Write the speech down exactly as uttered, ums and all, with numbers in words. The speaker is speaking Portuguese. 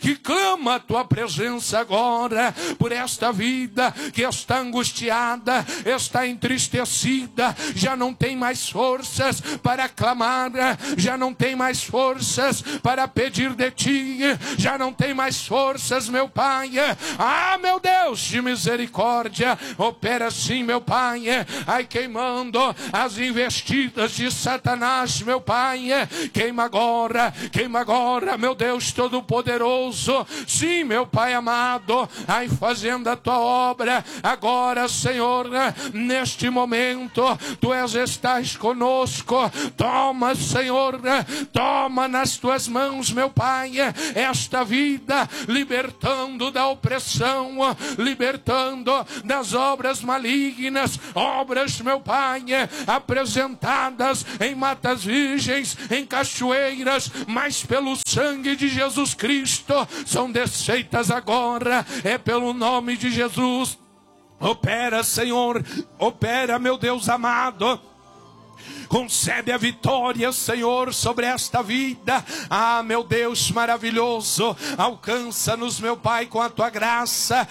que clama a tua presença agora, por esta vida que está angustiada, está entristecida, já não tem mais forças para clamar, já não tem mais forças para pedir de ti, já não tem mais forças, meu Pai. Ah, meu Deus de misericórdia, opera sim, meu Pai. Ai, queimando as investidas de Satanás, meu Pai. Queima agora, queima agora, meu Deus Todo-Poderoso. Sim, meu Pai amado, ai, fazendo a tua obra agora, Senhor, neste momento, tu és, estás conosco. Toma, Senhor, toma nas tuas mãos, meu Pai, esta vida, libertando da opressão, libertando das obras malignas, obras, meu Pai, apresentadas em matas virgens, em cachoeiras, mas pelo sangue de Jesus Cristo, são desfeitas agora, é pelo nome de Jesus. Opera, Senhor, opera, meu Deus amado. Concede a vitória, Senhor, sobre esta vida. Ah, meu Deus maravilhoso, alcança-nos, meu Pai, com a tua graça.